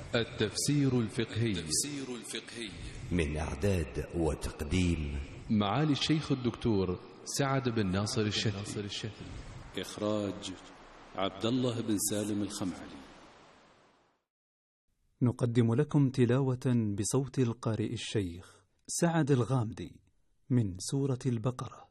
التفسير الفقهي من إعداد وتقديم معالي الشيخ الدكتور سعد بن ناصر الشافعي. إخراج عبد الله بن سالم الخمعلي. نقدم لكم تلاوة بصوت القارئ الشيخ سعد الغامدي من سورة البقرة.